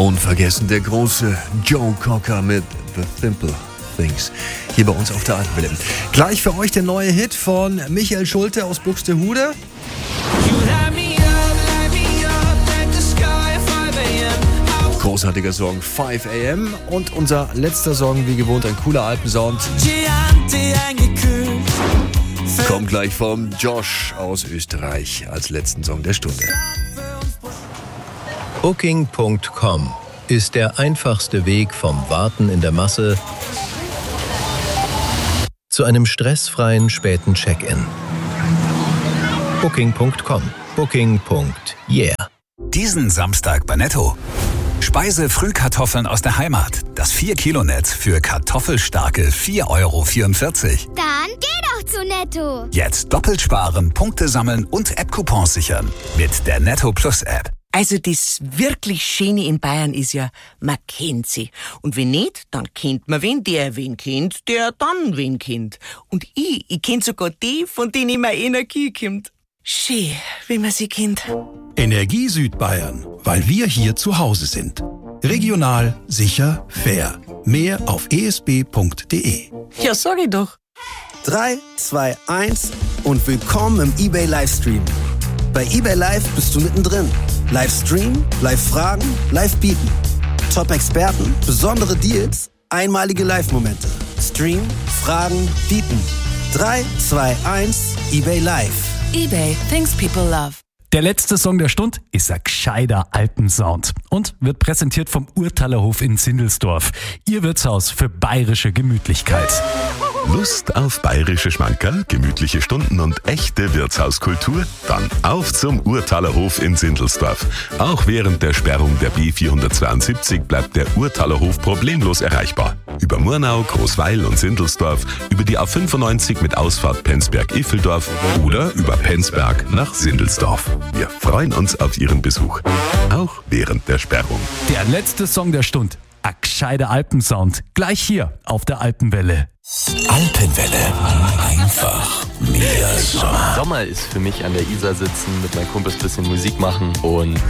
Unvergessen der große Joe Cocker mit The Simple Things. Hier bei uns auf der Alpenwelle. Gleich für euch der neue Hit von Michael Schulte aus Buxtehude. Großartiger Song 5 AM und unser letzter Song, wie gewohnt, ein cooler Alpensound. Kommt gleich vom Josh aus Österreich als letzten Song der Stunde. Booking.com ist der einfachste Weg vom Warten in der Masse zu einem stressfreien späten Check-in. Booking.com. Booking.yeah. Diesen Samstag bei Netto. Speise-Frühkartoffeln aus der Heimat. Das 4-Kilo-Netz für kartoffelstarke 4,44 €. Dann geh doch zu Netto. Jetzt doppelt sparen, Punkte sammeln und App-Coupons sichern. Mit der Netto Plus App. Also das wirklich Schöne in Bayern ist ja, man kennt sie. Und wenn nicht, dann kennt man wen, der wen kennt, der dann wen kennt. Und ich kenn sogar die, von denen immer Energie kommt. Schön, wie man sie kennt. Energie Südbayern, weil wir hier zu Hause sind. Regional, sicher, fair. Mehr auf esb.de. Ja, sag ich doch. 3, 2, 1 und willkommen im eBay Livestream. Bei eBay Live bist du mittendrin. Livestream, Live-Fragen, Live-Bieten. Top-Experten, besondere Deals, einmalige Live-Momente. Stream, Fragen, Bieten. 3, 2, 1, eBay Live. eBay, things people love. Der letzte Song der Stunde ist ein gescheiter Alpensound und wird präsentiert vom Urtalerhof in Sindelsdorf. Ihr Wirtshaus für bayerische Gemütlichkeit. Lust auf bayerische Schmankerl, gemütliche Stunden und echte Wirtshauskultur? Dann auf zum Urtalerhof in Sindelsdorf. Auch während der Sperrung der B472 bleibt der Urtalerhof problemlos erreichbar. Über Murnau, Großweil und Sindelsdorf, über die A95 mit Ausfahrt Penzberg-Iffeldorf oder über Penzberg nach Sindelsdorf. Wir freuen uns auf Ihren Besuch, auch während der Sperrung. Der letzte Song der Stunde, ein gescheiter Alpensound, gleich hier auf der Alpenwelle. Alpenwelle. Einfach mehr Sommer. Sommer ist für mich an der Isar sitzen, mit meinen Kumpels ein bisschen Musik machen und